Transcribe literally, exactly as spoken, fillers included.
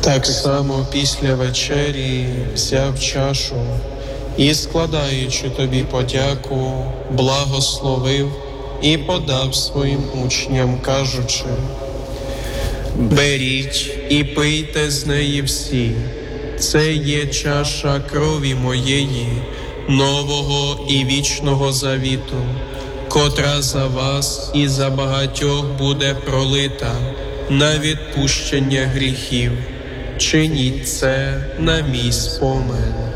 Так само після вечері взяв чашу і, складаючи тобі подяку, благословив і подав своїм учням, кажучи: «Беріть і пийте з неї всі, це є чаша крові моєї, нового і вічного завіту, котра за вас і за багатьох буде пролита на відпущення гріхів. Чиніть це на мій спомин».